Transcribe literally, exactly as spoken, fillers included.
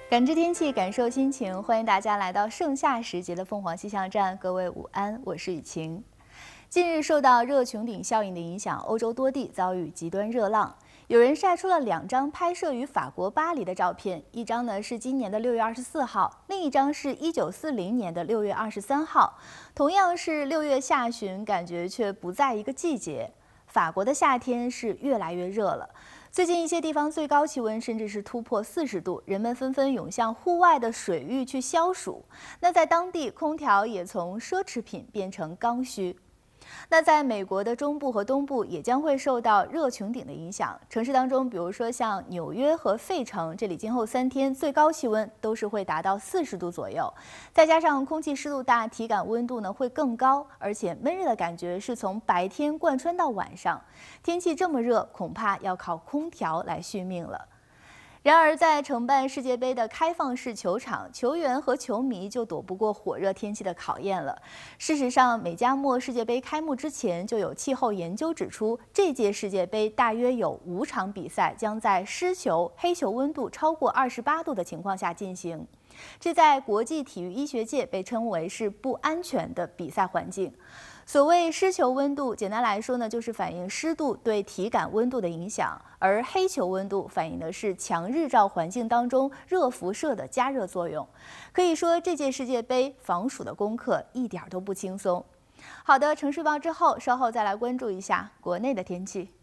感知天气，感受心情，欢迎大家来到盛夏时节的凤凰气象站。各位午安，我是雨晴。近日受到热穹顶效应的影响，欧洲多地遭遇极端热浪。有人晒出了两张拍摄于法国巴黎的照片，一张呢是今年的六月二十四号，另一张是一九四零年的六月二十三号。同样是六月下旬，感觉却不在一个季节。法国的夏天是越来越热了。最近一些地方最高气温甚至是突破四十度，人们纷纷涌向户外的水域去消暑。那在当地，空调也从奢侈品变成刚需。那在美国的中部和东部也将会受到热穹顶的影响，城市当中，比如说像纽约和费城，这里今后三天最高气温都是会达到四十度左右，再加上空气湿度大，体感温度呢会更高，而且闷热的感觉是从白天贯穿到晚上。天气这么热，恐怕要靠空调来续命了。然而，在承办世界杯的开放式球场，球员和球迷就躲不过火热天气的考验了。事实上，美加墨世界杯开幕之前，就有气候研究指出，这届世界杯大约有五场比赛将在湿球、黑球温度超过二十八度的情况下进行。这在国际体育医学界被称为是不安全的比赛环境。所谓湿球温度，简单来说呢，就是反映湿度对体感温度的影响，而黑球温度反映的是强日照环境当中热辐射的加热作用。可以说，这届世界杯防暑的功课一点都不轻松。好的，城市报之后，稍后再来关注一下国内的天气。